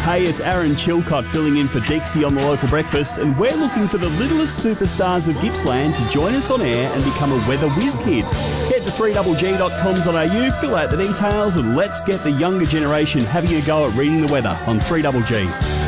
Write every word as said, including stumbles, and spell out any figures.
Hey, it's Aaron Chilcott filling in for Dixie on the local breakfast, and we're looking for the littlest superstars of Gippsland to join us on air and become a weather whiz kid. Head to three g g dot com dot a u, fill out the details, and let's get the younger generation having a go at reading the weather on three G G.